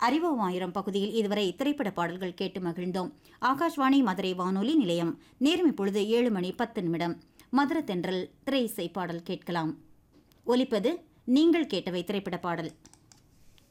அறிவோம் ஆயிரம் பகுதியில் இதுவரை திரைப்பட பாடல்கள் கேட்டு மகிழ்ந்தோம். ஆகாஷ்வாணி மதுரை வானொலி நிலையம். நேரம் இப்பொழுது 7:10. மதுர தென்றல் திரை இசை பாடல் கேட்கலாம். ஒலிப்பது நீங்கள் கேட்டவை திரைப்பட பாடல்.